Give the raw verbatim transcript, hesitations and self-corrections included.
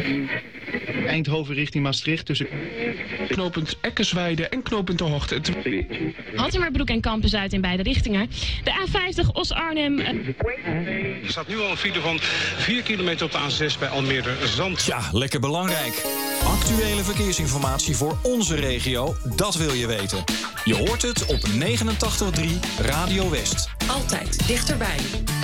Eindhoven richting Maastricht tussen knooppunt Eckersweide en knooppunt De Hoogte. Hattemerbroek en Kampen-Zuid in beide richtingen. De A vijftig Os-Arnhem. Er staat nu al een file van vier kilometer op de A zes bij Almere Zand. Ja, lekker belangrijk. Actuele verkeersinformatie voor onze regio, dat wil je weten. Je hoort het op negenentachtig komma drie Radio West. Altijd dichterbij.